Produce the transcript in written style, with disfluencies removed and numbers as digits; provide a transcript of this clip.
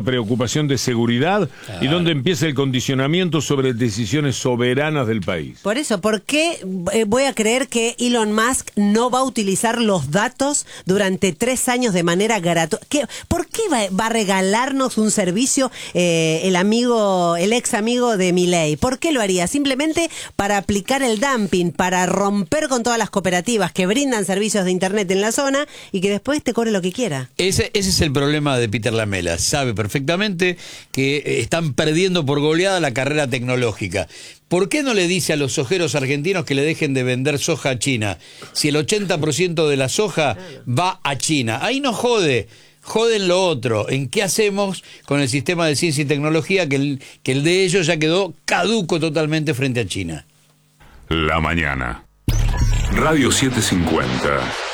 preocupación de seguridad y dónde empieza el condicionamiento sobre decisiones soberanas del país. Por eso, ¿por qué voy a creer que Elon Musk no va a utilizar los datos durante 3 años de manera gratuita? ¿Por qué va a regalarnos un servicio el ex amigo de Milei? ¿Por qué lo haría? Simplemente para aplicar el dumping, para romper con todas las cooperativas que brindan servicios de internet en la zona y que después te cobre lo que quiera. Ese es el problema de Peter Lamela. Sabe perfectamente que están perdiendo por goleada la carrera tecnológica. ¿Por qué no le dice a los sojeros argentinos que le dejen de vender soja a China? Si el 80% de la soja va a China. Ahí no jode. Joden lo otro. ¿En qué hacemos con el sistema de ciencia y tecnología que el de ellos ya quedó caduco totalmente frente a China? La mañana. Radio 750.